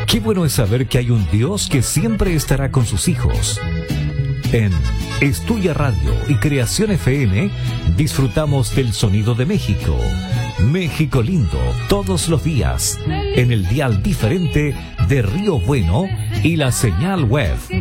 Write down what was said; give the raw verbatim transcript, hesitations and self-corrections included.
Qué bueno es saber que hay un Dios que siempre estará con sus hijos. En Estudia Radio y Creación F M disfrutamos del sonido de México. México lindo, todos los días, en el dial diferente de Río Bueno y la señal web.